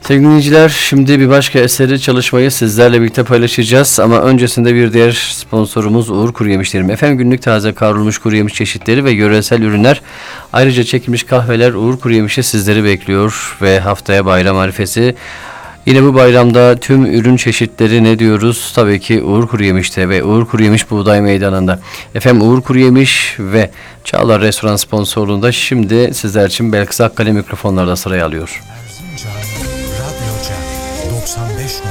Sevgili dinleyiciler, şimdi bir başka eseri çalışmayı sizlerle birlikte paylaşacağız. Ama öncesinde bir diğer sponsorumuz Uğur Kuruyemişlerim. Efendim günlük taze kavrulmuş kuru yemiş çeşitleri ve yöresel ürünler, ayrıca çekilmiş kahveler Uğur Kuruyemiş'e sizleri bekliyor. Ve haftaya bayram arifesi. Yine bu bayramda tüm ürün çeşitleri ne diyoruz? Tabii ki Uğur Kuruyemiş'te ve Uğur Kuruyemiş Buğday Meydanı'nda. Efendim Uğur Kuruyemiş ve Çağlar Restoran sponsorluğunda şimdi sizler için Belkıs Akkale mikrofonlarda sıraya alıyor.